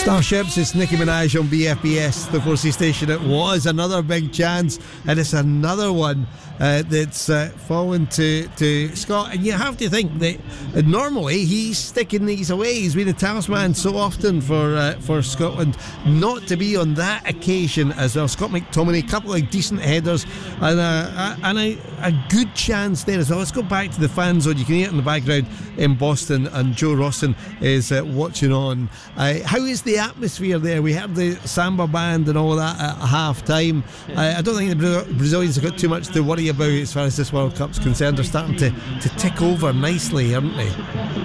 Starships, it's Nicki Minaj on BFBS, the 4C station. It was another big chance, and it's another one that's fallen to Scott. And you have to think that normally he's sticking these away. He's been a talisman so often for Scotland, not to be on that occasion as well. Scott McTominay, a couple of decent headers, and a good chance there as well. Let's go back to the fan zone. You can hear it in the background in Boston, and Joe Rosson is watching on. How is the atmosphere there? We heard the samba band and all that at half time. I don't think the Brazilians have got too much to worry about as far as this World Cup's concerned. They're starting to tick over nicely, aren't they?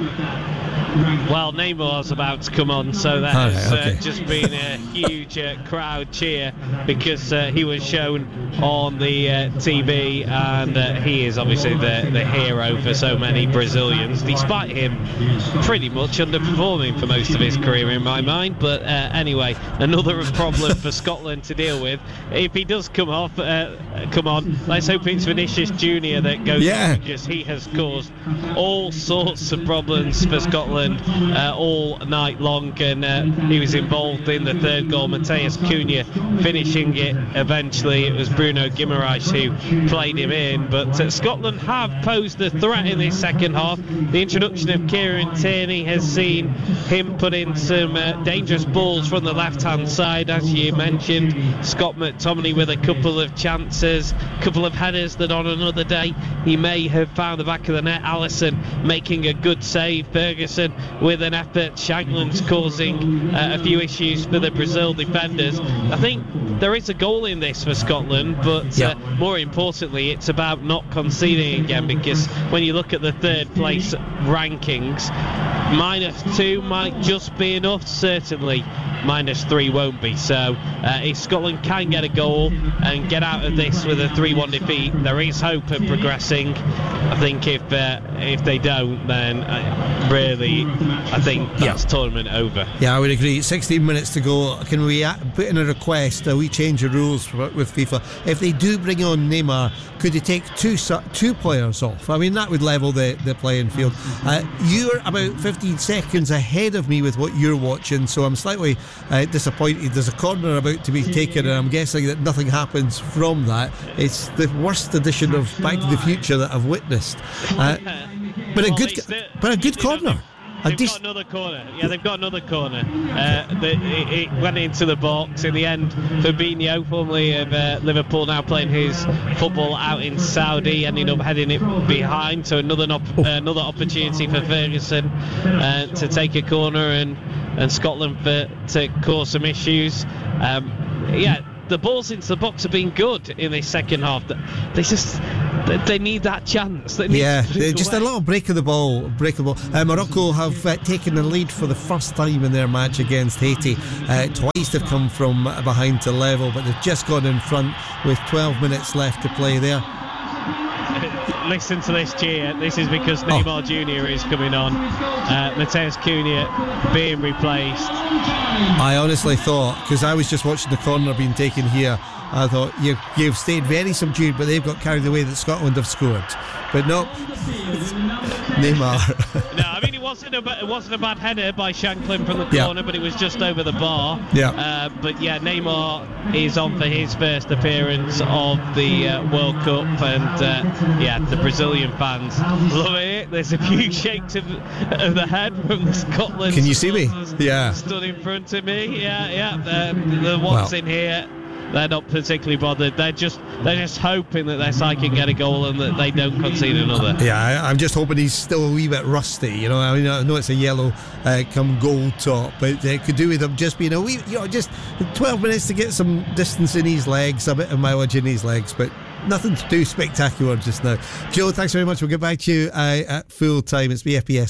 Well, Neymar's about to come on, so that has just been a huge crowd cheer because he was shown on the TV, and he is obviously the hero for so many Brazilians, despite him pretty much underperforming for most of his career in my mind. But anyway, another problem for Scotland to deal with. If he does come on, let's hope it's Vinicius Junior that goes on, because he has caused all sorts of problems for Scotland all night long, and he was involved in the third goal. Matheus Cunha finishing it eventually. It was Bruno Guimaraes who played him in, but Scotland have posed a threat in this second half. The introduction of Kieran Tierney has seen him put in some dangerous balls from the left hand side, as you mentioned. Scott McTominay with a couple of chances, a couple of headers that on another day he may have found the back of the net. Alisson making a good save, Ferguson with an effort, Shankland's causing a few issues for the Brazil defenders. I think there is a goal in this for Scotland, but more importantly it's about not conceding again, because when you look at the third place rankings, -2 might just be enough. Certainly -3 won't be. So if Scotland can get a goal and get out of this with a 3-1 defeat, there is hope of progressing. I think if they don't, then I think that's tournament over. Yeah, I would agree. 16 minutes to go. Can we put in a request? We change the rules with FIFA. If they do bring on Neymar, could they take two players off? I mean, that would level the playing field. You're about 15 seconds ahead of me with what you're watching, so I'm slightly disappointed. There's a corner about to be taken, and I'm guessing that nothing happens from that. It's the worst edition of Back to the Future that I've witnessed. But a good corner. They've got another corner. Yeah, they've got another corner. It went into the box. In the end, Fabinho, formerly of Liverpool, now playing his football out in Saudi, ended up heading it behind. So another opportunity for Ferguson to take a corner, and Scotland to cause some issues. The balls into the box have been good in this second half. They need that chance. Just a little break of the ball. Morocco have taken the lead for the first time in their match against Haiti. Twice they've come from behind to level, but they've just gone in front with 12 minutes left to play there. Listen to this cheer. This is because Neymar Jr. is coming on. Matheus Cunha being replaced. I honestly thought, because I was just watching the corner being taken here, I thought you've stayed very subdued, but they've got carried away that Scotland have scored. But no, Neymar. No, I mean it wasn't a bad header by Shanklin from the corner, but it was just over the bar. Neymar is on for his first appearance of the World Cup, and the Brazilian fans loving it. There's a few shakes of the head from the Scotland. Can you see me? Yeah. Stood in front of me. The ones in here, they're not particularly bothered. They're just hoping that their side can get a goal and that they don't concede another. I'm just hoping he's still a wee bit rusty. You know, I mean, I know it's a yellow come gold top, but it could do with him just being a wee, just 12 minutes to get some distance in his legs, a bit of mileage in his legs, but nothing too spectacular just now. Joe, thanks very much. We'll get back to you at full time. It's BFBS.